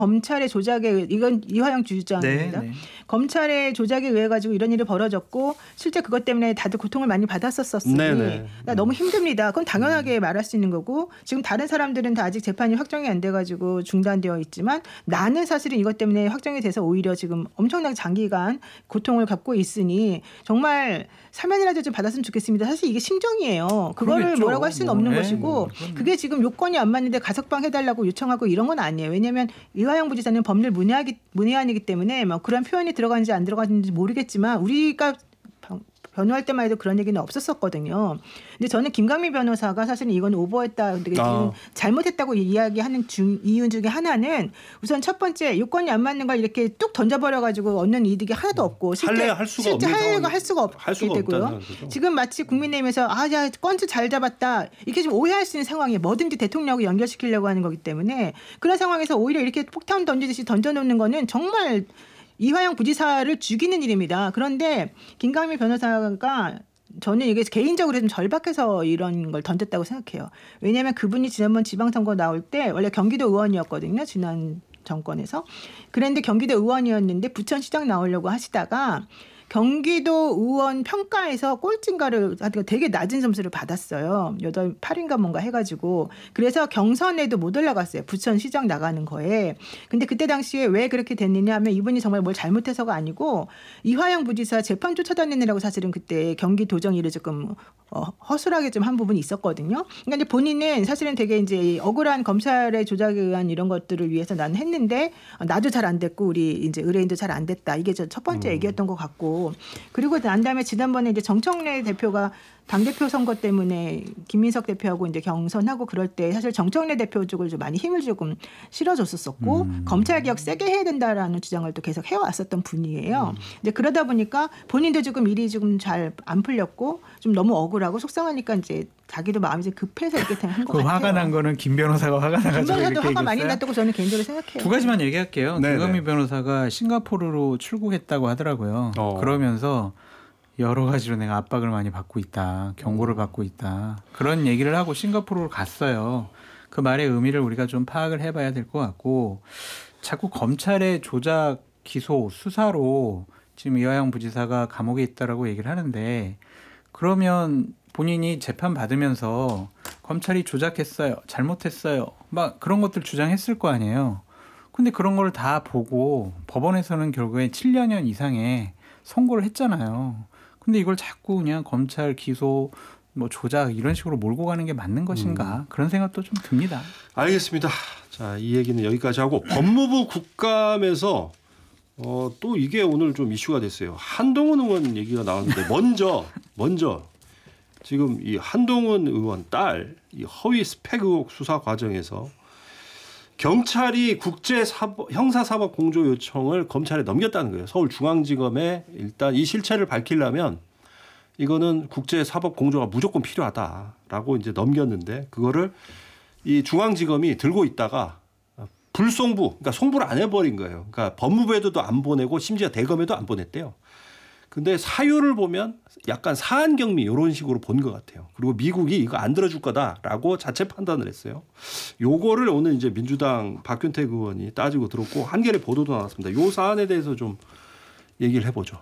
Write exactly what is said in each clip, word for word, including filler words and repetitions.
검찰의 조작에 의해, 이건 이화영 주장입니다. 네, 네. 검찰의 조작에 의해 가지고 이런 일이 벌어졌고 실제 그것 때문에 다들 고통을 많이 받았었으니 네, 네. 나 너무 힘듭니다. 그건 당연하게 말할 수 있는 거고 지금 다른 사람들은 다 아직 재판이 확정이 안 돼 가지고 중단되어 있지만 나는 사실은 이것 때문에 확정이 돼서 오히려 지금 엄청나게 장기간 고통을 겪고 있으니 정말 사면이라도 좀 받았으면 좋겠습니다. 사실 이게 심정이에요. 그거를 그러겠죠. 뭐라고 할 수는 뭐, 없는 네, 것이고 네, 그게 지금 요건이 안 맞는데 가석방 해달라고 요청하고 이런 건 아니에요. 왜냐하면 이화영 부지사는 법률 문외하기, 문외한이기 때문에 뭐 그런 표현이 들어가는지 안 들어가는지 모르겠지만 우리가 변호할 때만 해도 그런 얘기는 없었었거든요. 근데 저는 김강민 변호사가 사실은 이건 오버했다, 아. 잘못했다고 이야기하는 중, 이유 중에 하나는 우선 첫 번째 요건이 안 맞는 걸 이렇게 뚝 던져버려가지고 얻는 이득이 하나도 없고 실제 할 수가 실제 없는 하려고 할 수가 없게 할 수가 되고요. 지금 마치 국민의힘에서 아, 야, 건수 잘 잡았다 이렇게 좀 오해할 수 있는 상황에 뭐든지 대통령하고 연결시키려고 하는 거기 때문에 그런 상황에서 오히려 이렇게 폭탄 던지듯이 던져놓는 거는 정말 이화영 부지사를 죽이는 일입니다. 그런데 김강민 변호사가 저는 이게 개인적으로 좀 절박해서 이런 걸 던졌다고 생각해요. 왜냐하면 그분이 지난번 지방선거 나올 때 원래 경기도 의원이었거든요. 지난 정권에서. 그런데 경기도 의원이었는데 부천시장 나오려고 하시다가 경기도 의원 평가에서 꼴찌인가를 되게 낮은 점수를 받았어요. 여덟, 팔인가 뭔가 해가지고. 그래서 경선에도 못 올라갔어요. 부천시장 나가는 거에. 근데 그때 당시에 왜 그렇게 됐느냐 하면 이분이 정말 뭘 잘못해서가 아니고 이화영 부지사 재판 쫓아다니느라고 사실은 그때 경기도정 일을 조금 어, 허술하게 좀 한 부분이 있었거든요. 그러니까 이제 본인은 사실은 되게 이제 억울한 검찰의 조작에 의한 이런 것들을 위해서 나는 했는데 나도 잘 안 됐고 우리 이제 의뢰인도 잘 안 됐다. 이게 저 첫 번째 음. 얘기였던 것 같고 그리고 난 다음에 지난번에 이제 정청래 대표가 당대표 선거 때문에 김민석 대표하고 이제 경선하고 그럴 때 사실 정청래 대표 쪽을 좀 많이 힘을 조금 실어줬었었고 음. 검찰 개혁 세게 해야 된다라는 주장을 또 계속 해왔었던 분이에요. 음. 근데 그러다 보니까 본인도 조금 일이 조금 잘 안 풀렸고 좀 너무 억울하고 속상하니까 이제 자기도 마음이 좀 급해서 이렇게 한 것 그 같아요. 화가 난 거는 김 변호사가 화가 나가지고 김 변호사도 화가 얘기했어요? 많이 났다고 저는 개인적으로 생각해요. 두 가지만 얘기할게요. 김강민 변호사가 싱가포르로 출국했다고 하더라고요. 어. 그러면서 여러 가지로 내가 압박을 많이 받고 있다. 경고를 받고 있다. 그런 얘기를 하고 싱가포르로 갔어요. 그 말의 의미를 우리가 좀 파악을 해봐야 될 것 같고 자꾸 검찰의 조작 기소 수사로 지금 이화영 부지사가 감옥에 있다라고 얘기를 하는데 그러면 본인이 재판 받으면서 검찰이 조작했어요. 잘못했어요. 막 그런 것들 주장했을 거 아니에요. 근데 그런 걸 다 보고 법원에서는 결국에 칠 년 이상의 선고를 했잖아요. 근데 이걸 자꾸 그냥 검찰 기소 뭐 조작 이런 식으로 몰고 가는 게 맞는 것인가 음. 그런 생각도 좀 듭니다. 알겠습니다. 자, 이 얘기는 여기까지 하고 법무부 국감에서 어, 또 이게 오늘 좀 이슈가 됐어요. 한동훈 의원 얘기가 나왔는데 먼저 먼저 지금 이 한동훈 의원 딸 이 허위 스펙 의혹 수사 과정에서 경찰이 국제사법, 형사사법 공조 요청을 검찰에 넘겼다는 거예요. 서울중앙지검에 일단 이 실체를 밝히려면 이거는 국제사법 공조가 무조건 필요하다라고 이제 넘겼는데 그거를 이 중앙지검이 들고 있다가 불송부, 그러니까 송부를 안 해버린 거예요. 그러니까 법무부에도 안 보내고 심지어 대검에도 안 보냈대요. 근데 사유를 보면 약간 사안경미 이런 식으로 본 것 같아요. 그리고 미국이 이거 안 들어줄 거다라고 자체 판단을 했어요. 요거를 오늘 이제 민주당 박균택 의원이 따지고 들었고 한겨레 보도도 나왔습니다. 요 사안에 대해서 좀 얘기를 해보죠.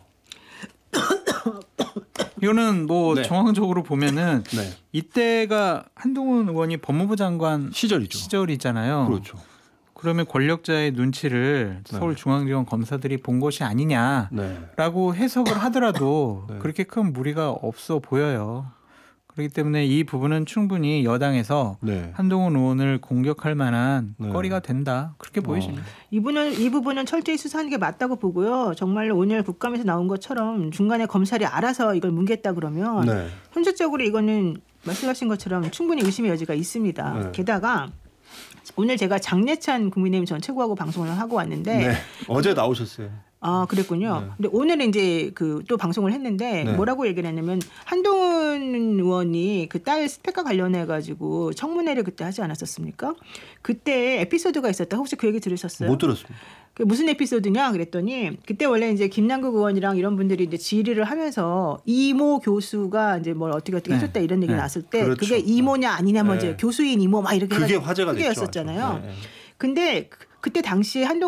이거는 뭐 네. 정황적으로 보면은 네. 이때가 한동훈 의원이 법무부 장관 시절이죠. 시절이잖아요. 그렇죠. 그러면 권력자의 눈치를 네. 서울중앙지검 검사들이 본 것이 아니냐라고 네. 해석을 하더라도 네. 그렇게 큰 무리가 없어 보여요. 그렇기 때문에 이 부분은 충분히 여당에서 네. 한동훈 의원을 공격할 만한 네. 거리가 된다. 그렇게 보이십니다. 어. 이분은, 이 부분은 철저히 수사하는 게 맞다고 보고요. 정말로 오늘 국감에서 나온 것처럼 중간에 검찰이 알아서 이걸 뭉갰다 그러면 네. 현실적으로 이거는 말씀하신 것처럼 충분히 의심의 여지가 있습니다. 네. 게다가 오늘 제가 장례찬 국민의힘 전 최고하고 방송을 하고 왔는데 네. 어제 나오셨어요. 아 그랬군요. 네. 근데 오늘은 이제 그 또 방송을 했는데 네. 뭐라고 얘기를 했냐면 한동훈 의원이 그 딸 스펙과 관련해 가지고 청문회를 그때 하지 않았었습니까? 그때 에피소드가 있었다. 혹시 그 얘기 들으셨어요? 못 들었습니다. 그 무슨 에피소드냐 그랬더니 그때 원래 이제 김남국 의원이랑 이런 분들이 이제 질의를 하면서 이모 교수가 이제 뭘 어떻게 어떻게 네. 해줬다 이런 얘기 네. 나왔을 때 그렇죠. 그게 이모냐 아니냐 뭐 네. 이제 교수인 이모 막 이렇게 그게 화제가 됐죠. 였었잖아요. 네. 근데 그때 당시에 한동훈